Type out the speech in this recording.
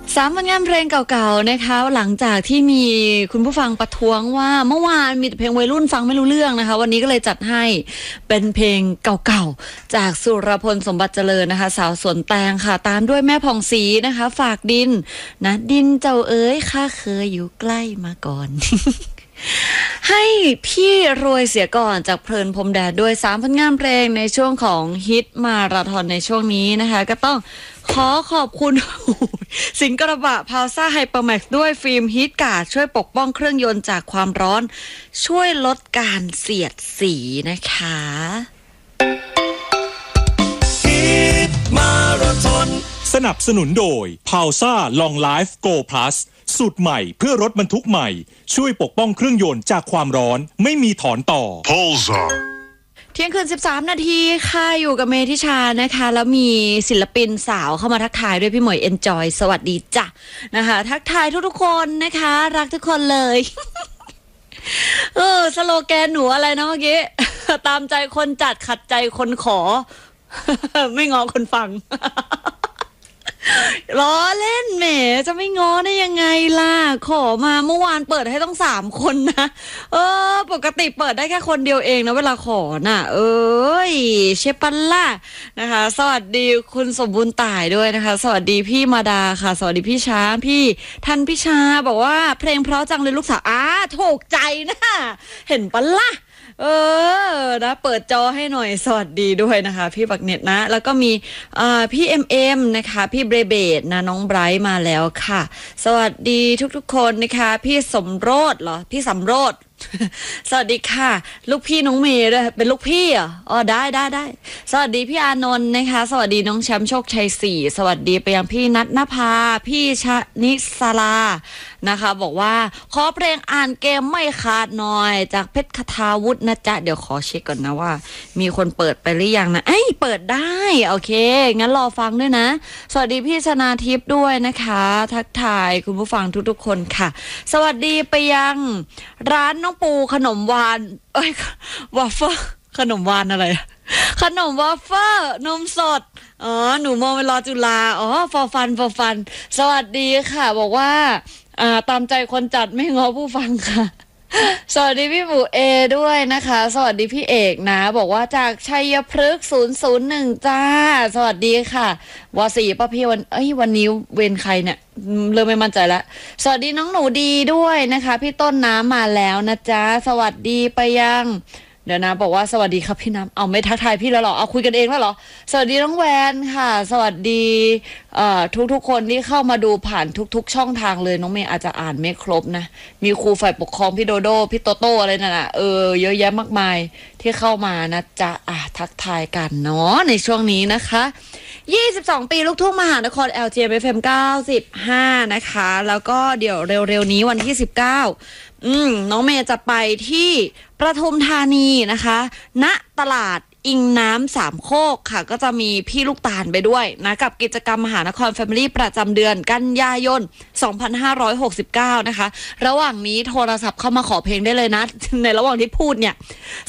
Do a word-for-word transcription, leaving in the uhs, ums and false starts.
สามผลงานเพลงเก่าๆนะคะหลังจากที่มีคุณผู้ฟังประท้วงว่าเมื่อวานมีแต่เพลงวัยรุ่นฟังไม่รู้เรื่องนะคะวันนี้ก็เลยจัดให้เป็นเพลงเก่าๆจากสุรพลสมบัติเจริญนะคะสาวสวนแตงค่ะตามด้วยแม่ผ่องศรีนะคะฝากดินนะดินเจ้าเอ๋ยข้าเคยอยู่ใกล้มาก่อน ให้พี่รวยเสียก่อนจากเพลินพรมแดนด้วยสามผลงานเพลงในช่วงของฮิตมาราธอนในช่วงนี้นะคะก็ต้องขอขอบคุณ สิงห์กระบะพาวซ่าไฮเปอร์แม็กซ์ด้วยฟิล์มฮีทการ์ดช่วยปกป้องเครื่องยนต์จากความร้อนช่วยลดการเสียดสีนะคะฮิตมาราธอนสนับสนุนโดยพาวซ่าลองไลฟ์โกลด์พลัสสูตรใหม่เพื่อรถบรรทุกใหม่ช่วยปกป้องเครื่องยนต์จากความร้อนไม่มีถอนต่อ Pulsar เที่ยงคืนสิบสามนาทีค่ะอยู่กับเมธิชานะคะแล้วมีศิลปินสาวเข้ามาทักทายด้วยพี่หมวยเอนจอยสวัสดีจ้ะนะคะทักทายทุกๆคนนะคะรักทุกคนเลย เออสโลแกนหนูอะไรนะเมื่อกี้ ตามใจคนจัดขัดใจคนขอ ไม่งอคนฟัง ล้อเล่นแหมจะไม่ง้อได้ยังไงล่ะขอมาเมื่อวานเปิดให้ต้องสามคนนะเออปกติเปิดได้แค่คนเดียวเองนะเวลาขอน่ะเอ้ยเชฟปันล่ะนะคะสวัสดีคุณสมบูรณ์ต่ายด้วยนะคะสวัสดีพี่มาดาค่ะสวัสดีพี่ช้าพี่ทันพิชาบอกว่าเพลงเพราะจังเลยลูกสาวอ้าถูกใจนะเห็นปันล่ะเออนะเปิดจอให้หน่อยสวัสดีด้วยนะคะพี่บักเน็ตนะแล้วก็มีอ่าพี่เอ็มเอ็มนะคะพี่เบรเบดนะน้องไบรท์มาแล้วค่ะสวัสดีทุกๆคนนะคะพี่สมโรจน์เหรอพี่สำโรจน์ สวัสดีค่ะลูกพี่น้องเมย์ด้วยเป็นลูกพี่อ่ะอ๋อได้ได้ได้สวัสดีพี่อานนท์นะคะสวัสดีน้องแชมป์โชคชัยสี่สวัสดีไปยังพี่นัทนภาพี่ชนิสลานะคะบอกว่าขอเพลงอ่านเกมไม่ขาดหน่อยจากเพชรคทาวุฒินะจ๊ะเดี๋ยวขอเช็คก่อนนะว่ามีคนเปิดไปหรือยังนะเอ้ยเปิดได้โอเคงั้นรอฟังด้วยนะสวัสดีพี่ชนาทิพย์ด้วยนะคะทักทายคุณผู้ฟังทุกๆคนค่ะสวัสดีไปยังร้านน้องปูขนมหวานเอ้ยวาฟเฟิลขนมหวานอะไรขนมวาฟเฟิลนมสดอ๋อหนูมองเวลาจุฬาอ๋อฟอฟันฟอฟันสวัสดีค่ะบอกว่าอ่าตามใจคนจัดไม่ง้อผู้ฟังค่ะสวัสดีพี่ปู่เอด้วยนะคะสวัสดีพี่เอกนะบอกว่าจากชัยพฤกษ์ศูนย์ศูนย์หนึ่งจ้าสวัสดีค่ะวสีป้าพี่วันเอ้ยวันนี้เวรใครเนี่ยเริ่มไม่มั่นใจแล้วสวัสดีน้องหนูดีด้วยนะคะพี่ต้นน้ำมาแล้วนะจ๊ะสวัสดีไปยังเดี๋ยวนะบอกว่าสวัสดีครับพี่น้ำเอาไม่ทักทายพี่แล้วหรอเอาคุยกันเองแล้วหรอสวัสดีน้องแวนค่ะสวัสดีเอ่อทุกๆคนที่เข้ามาดูผ่านทุกๆช่องทางเลยน้องเมย์อาจจะอ่านไม่ครบนะมีครูฝ่ายปกครองพี่โดโดพี่โตโต้อะไรนั่นน่ะเออเยอะแยะมากมายที่เข้ามานะจ๊ะอ่ะทักทายกันเนาะในช่วงนี้นะคะยี่สิบสองปีลูกทุ่งมหานคร แอล จี เอ็ม เอฟ เอ็ม เก้าสิบห้านะคะแล้วก็เดี๋ยวเร็วๆนี้วันที่สิบเก้าอืมน้องเมย์จะไปที่ประทุมธานีนะคะณตลาดอิงน้ำสามโคกค่ะก็จะมีพี่ลูกตาลไปด้วยนะกับกิจกรรมมหานคร Family ประจำเดือนกันยายนสองพันห้าร้อยหกสิบเก้านะคะระหว่างนี้โทรศัพท์เข้ามาขอเพลงได้เลยนะในระหว่างที่พูดเนี่ย